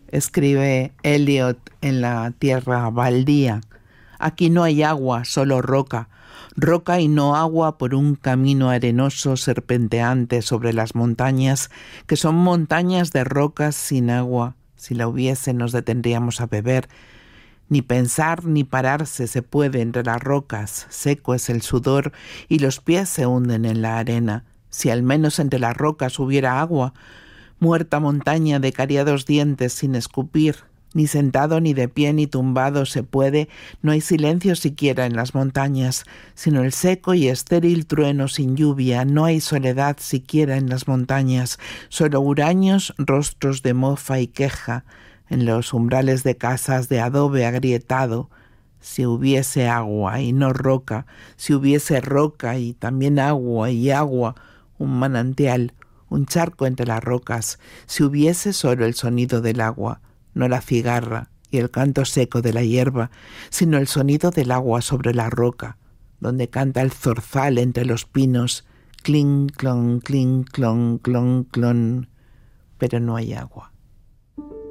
escribe Eliot en La tierra baldía. Aquí no hay agua, solo roca. Roca y no agua por un camino arenoso serpenteante sobre las montañas, que son montañas de rocas sin agua. Si la hubiese, nos detendríamos a beber. Ni pensar ni pararse se puede entre las rocas. Seco es el sudor y los pies se hunden en la arena. Si al menos entre las rocas hubiera agua, muerta montaña de cariados dientes sin escupir. Ni sentado, ni de pie, ni tumbado se puede, no hay silencio siquiera en las montañas, sino el seco y estéril trueno sin lluvia, no hay soledad siquiera en las montañas, solo huraños, rostros de mofa y queja, en los umbrales de casas de adobe agrietado. Si hubiese agua y no roca, si hubiese roca y también agua y agua, un manantial, un charco entre las rocas, si hubiese solo el sonido del agua, no la cigarra y el canto seco de la hierba, sino el sonido del agua sobre la roca, donde canta el zorzal entre los pinos, clon, clon, clon, clon, clon, clon, pero no hay agua.